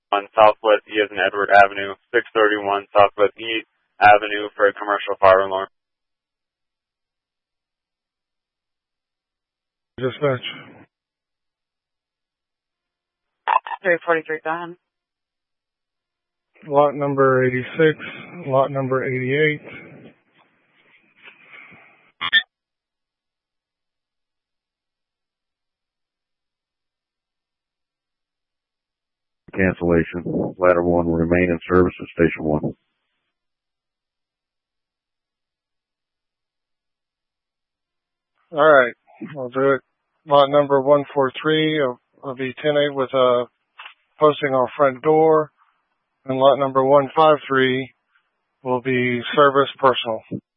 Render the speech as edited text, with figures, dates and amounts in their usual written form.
on Southwest E as in Edward Avenue, 631 Southwest E Avenue for a commercial fire alarm. Dispatch. 343, go ahead. Lot number 86, lot number 88. Cancellation. Ladder 1 will remain in service at Station 1. All right, I'll do it. Lot number 143 of E108 with a posting on front door. And lot number 153 will be service personal.